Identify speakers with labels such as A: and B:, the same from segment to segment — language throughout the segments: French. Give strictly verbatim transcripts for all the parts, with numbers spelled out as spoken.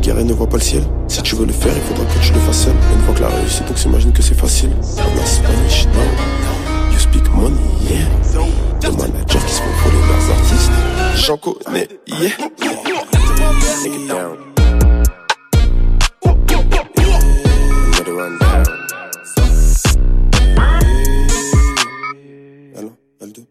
A: guerre et ne vois pas le ciel. Si tu veux le faire, il faudra que tu le fasses seul. Une fois que la réussite, donc s'imagine que c'est facile. I'm not Spanish, no. You speak money, yeah. Les managers qui se font voler leurs artistes, j'en connais, yeah. Take it down. Another one down. Allô, L deux.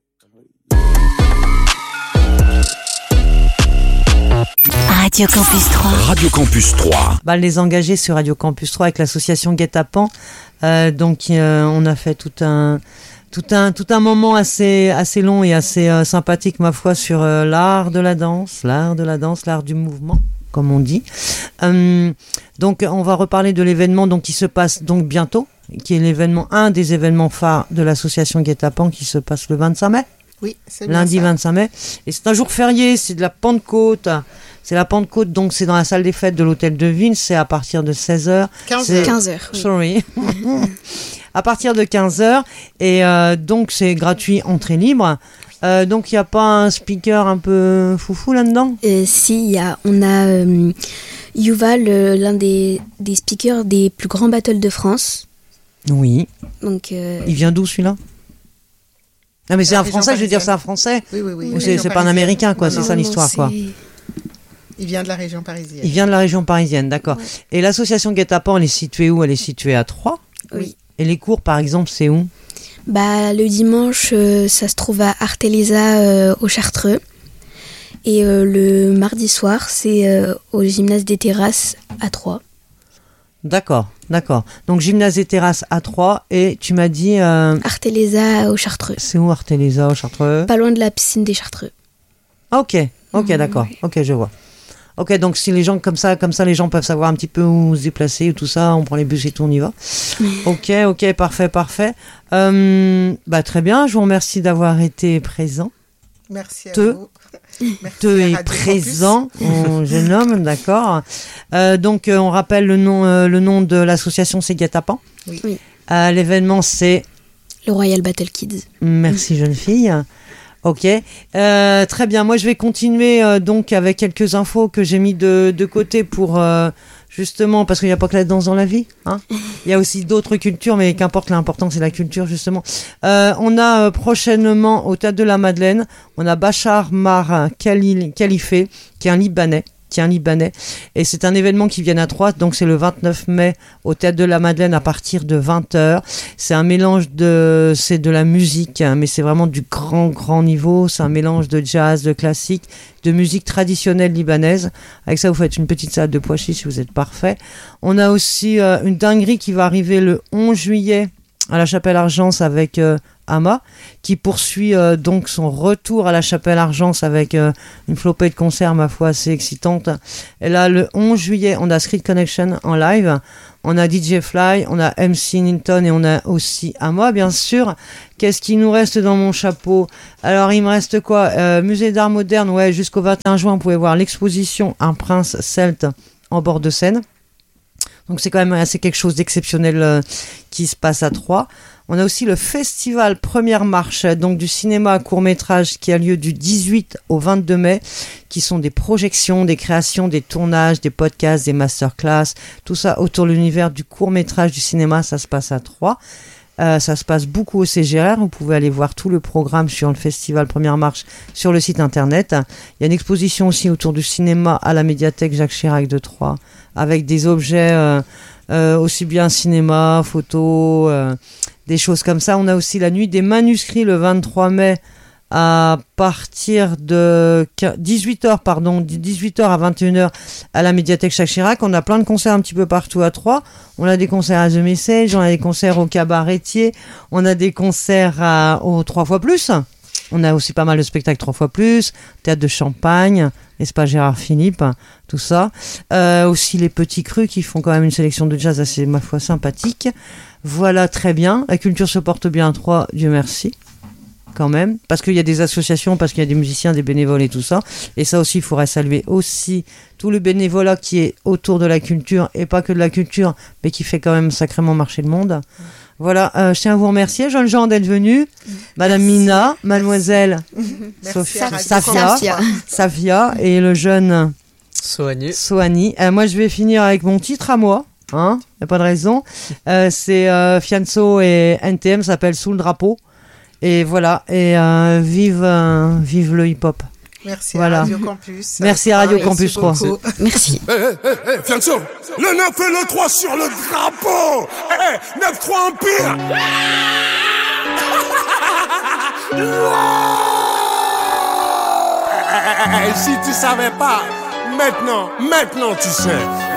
B: Radio Campus trois.
C: Radio Campus trois.
D: Bah, les engagés sur Radio Campus trois avec l'association Guet-apens. Euh, donc, euh, on a fait tout un, tout un, tout un moment assez, assez long et assez euh, sympathique, ma foi, sur euh, l'art de la danse, l'art de la danse, l'art du mouvement, comme on dit. Euh, donc, on va reparler de l'événement donc, qui se passe donc bientôt, qui est l'événement, un des événements phares de l'association Guet-apens qui se passe le vingt-cinq mai.
E: Oui, c'est bien
D: Lundi
E: ça.
D: vingt-cinq mai. Et c'est un jour férié, c'est de la Pentecôte. C'est la Pentecôte, donc c'est dans la salle des fêtes de l'hôtel de ville. C'est à partir de seize heures.
E: quinze
D: C'est-
E: heures.
B: quinze heures. Oui.
D: Sorry. À partir de quinze heures. Et euh, donc c'est gratuit, entrée libre. Euh, donc il n'y a pas un speaker un peu foufou là-dedans?
B: Euh, si, y a, on a euh, Yuval, euh, l'un des, des speakers des plus grands battles de France.
D: Oui.
B: Donc, euh,
D: Il vient d'où celui-là? Non mais c'est
E: La
D: un
E: région
D: français, je veux dire c'est
E: parisienne.
D: un français.
E: Oui, oui, oui.
D: Ou
E: la
D: c'est,
E: région
D: c'est pas un
E: parisienne.
D: américain quoi,
E: Non,
D: c'est
E: non,
D: ça
B: non,
D: l'histoire
B: c'est-
D: quoi.
E: Il vient de la région parisienne.
D: Il vient de la région parisienne, d'accord.
B: Ouais.
D: Et l'association Guet-apens, elle est située où? Elle est située à Troyes.
B: Oui.
D: Et les cours par exemple c'est où?
B: Bah, le dimanche, euh, ça se trouve à Artélésa euh, au Chartreux. Et euh, le mardi soir, c'est euh, au gymnase des Terrasses à Troyes.
D: D'accord, d'accord. Donc gymnase et terrasse à Troyes et tu m'as dit euh,
B: Artélésa au Chartreux.
D: c'est où Artélésa au Chartreux?
B: Pas loin de la piscine des Chartreux.
D: Ah, ok, ok,
B: Mhm,
D: d'accord,
B: oui.
D: ok, je vois. Ok, donc si les gens comme ça, comme ça, les gens peuvent savoir un petit peu où se déplacer ou tout ça, on prend les bus et tout, on y va. Ok, ok, parfait, parfait. Euh, bah très bien, je vous remercie d'avoir été présent.
E: Merci à
D: Te-
E: vous. Merci
D: Te
E: à
D: est
E: Radio
D: présent, mon jeune homme, d'accord. Euh, donc euh, on rappelle le nom, euh, le nom de l'association, c'est Guet-apens.
E: Oui.
B: Oui.
D: Euh, l'événement, c'est
B: Le Royal Battle Kids.
D: Merci jeune fille. Ok, Euh, très bien. Moi, je vais continuer euh, donc avec quelques infos que j'ai mis de, de côté pour euh, justement parce qu'il n'y a pas que la danse dans la vie. Hein. Il y a aussi d'autres cultures, mais qu'importe, l'important c'est la culture justement. Euh, on a euh, prochainement au Théâtre de la Madeleine, on a Bachar Mar Khalil- Khalifé, qui est un Libanais. qui est un Libanais. Et c'est un événement qui vient à Troyes, donc c'est le vingt-neuf mai au Théâtre de la Madeleine à partir de vingt heures. C'est un mélange de... c'est de la musique, hein, mais c'est vraiment du grand, grand niveau. C'est un mélange de jazz, de classique, de musique traditionnelle libanaise. Avec ça, vous faites une petite salade de pois chiches, vous êtes parfait. On a aussi euh, une dinguerie qui va arriver le onze juillet à la Chapelle Argence avec euh, Ama, qui poursuit euh, donc son retour à la Chapelle Argence avec euh, une flopée de concerts, ma foi, assez excitante. Et là, le onze juillet, on a Street Connection en live, on a D J Fly, on a M C Ninton et on a aussi Ama, bien sûr. Qu'est-ce qui nous reste dans mon chapeau? Alors, il me reste quoi? euh, Musée d'art moderne, ouais, jusqu'au vingt et un juin, vous pouvez voir l'exposition Un prince celte en bord de Seine. Donc c'est quand même assez quelque chose d'exceptionnel euh, qui se passe à Troyes. On a aussi le festival Première Marche, donc du cinéma à court-métrage qui a lieu du dix-huit au vingt-deux mai, qui sont des projections, des créations, des tournages, des podcasts, des masterclass, tout ça autour de l'univers du court-métrage du cinéma, ça se passe à Troyes. Euh, ça se passe beaucoup au C G R. Vous pouvez aller voir tout le programme sur le festival Première Marche sur le site internet. Il y a une exposition aussi autour du cinéma à la médiathèque Jacques Chirac de Troyes, avec des objets euh, euh, aussi bien cinéma, photo, euh, des choses comme ça. On a aussi la nuit des manuscrits le vingt-trois mai à partir de dix-huit heures, pardon, dix-huit heures à vingt et une heures à la médiathèque Jacques Chirac. On a plein de concerts un petit peu partout à Troyes. On a des concerts à The Message, on a des concerts au Cabaretier, on a des concerts à, au trois fois plus. On a aussi pas mal de spectacles trois fois plus, Théâtre de Champagne, Espace Gérard Philippe, tout ça. Euh, aussi les Petits Crus qui font quand même une sélection de jazz assez, ma foi, sympathique. Voilà, très bien. La culture se porte bien à Troyes, Dieu merci. Quand même, parce qu'il y a des associations, parce qu'il y a des musiciens, des bénévoles et tout ça. Et ça aussi, il faudrait saluer aussi tout le bénévolat qui est autour de la culture, et pas que de la culture, mais qui fait quand même sacrément marcher le monde. Voilà, euh, je tiens à vous remercier, Jean Jean, d'être venu. Madame
E: Merci.
D: Mina, Mademoiselle
E: Merci
D: Sophia,
E: à Radio
D: Safia,
B: Safia.
D: Safia, et le jeune
C: Soigné.
D: Soani. Euh, moi, je vais finir avec mon titre à moi. Hein, y a pas de raison. Euh, c'est euh, Fianso et N T M, ça s'appelle Sous le drapeau. Et voilà. Et euh, vive, euh, vive le hip-hop.
E: Merci
D: Voilà.
E: à Radio Campus.
D: Merci à Radio
E: Merci
D: Campus trois.
E: beaucoup.
B: Merci.
F: Hé, hé, hé, Fianso, le neuf et le trois sur le drapeau. Hé, neuf trois Empire. Si tu savais pas, maintenant, maintenant tu sais.